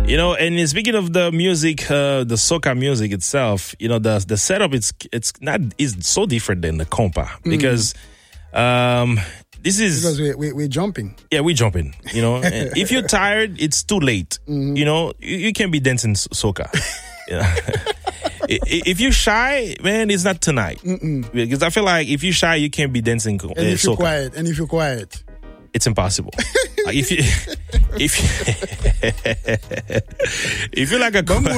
You know, and speaking of the music, the soca music itself, you know, the setup is so different than the compa because this is because we're jumping. Yeah, we're jumping. You know, and if you're tired, it's too late. You know, you can't be dancing soca. You know? If you're shy, man, it's not tonight. Because I feel like if you're shy, you can't be dancing soca. And if you're quiet, it's impossible. Like if you're like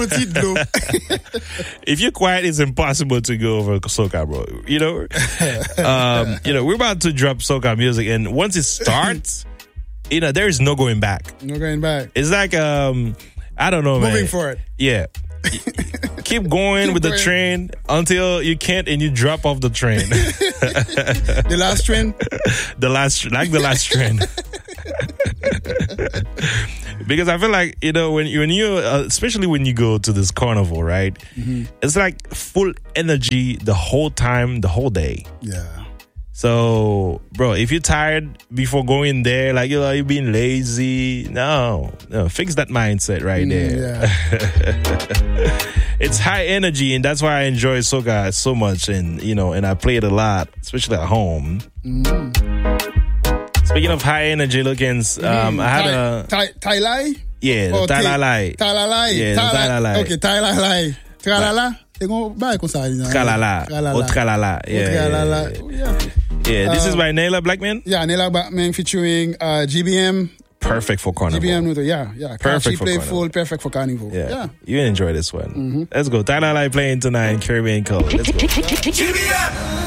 if you're quiet, it's impossible to go over soca, bro. You know, we're about to drop soca music, and once it starts, you know, there is no going back. No going back. It's like I don't know, man. Moving forward. Yeah. Keep going with the train until you can't and you drop off the train. The last train? The last train. Because I feel like, you know, when you especially when you go to this carnival, right? It's like full energy the whole time, the whole day. Yeah. So, bro, if you're tired before going there, like, you know, you're being lazy, no, fix that mindset right there. Yeah. It's high energy, and that's why I enjoy soca so much, and, you know, and I play it a lot, especially at home. Speaking of high energy lookings, I had a... Tai Lai? Yeah, the Tai Lai. Tai Lai. Yeah, the Tai Lai. Okay, Tai Lai. Tralala. Tralala. Tralala. Yeah, this is by Naila Blackman? Yeah, Naila Blackman featuring GBM. Perfect for carnival. GBM, yeah. Perfect for playful, perfect for carnival. Yeah. You enjoy this one. Let's go. Tai Lai playing tonight in Caribbean Color. Let's go. GBM!